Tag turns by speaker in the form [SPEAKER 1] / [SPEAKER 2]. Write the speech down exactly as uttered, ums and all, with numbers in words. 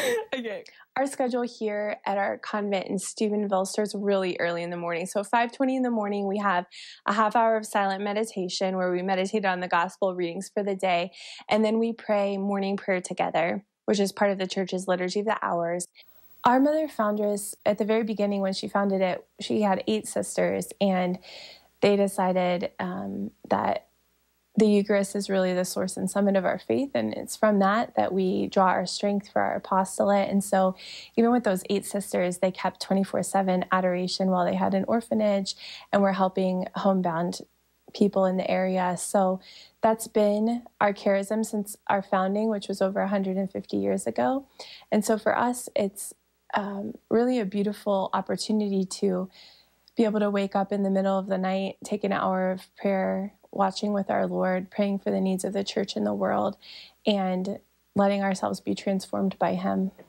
[SPEAKER 1] Okay. Our schedule here at our convent in Steubenville starts really early in the morning. So five twenty in the morning, we have a half hour of silent meditation where we meditate on the gospel readings for the day. And then we pray morning prayer together, which is part of the church's Liturgy of the Hours. Our mother foundress, at the very beginning when she founded it, she had eight sisters, and they decided um, that the Eucharist is really the source and summit of our faith, and it's from that that we draw our strength for our apostolate. And so even with those eight sisters, they kept twenty-four seven adoration while they had an orphanage, and were helping homebound people in the area. So that's been our charism since our founding, which was over one hundred fifty years ago. And so for us, it's um, really a beautiful opportunity to be able to wake up in the middle of the night, take an hour of prayer, watching with our Lord, praying for the needs of the church and the world, and letting ourselves be transformed by Him.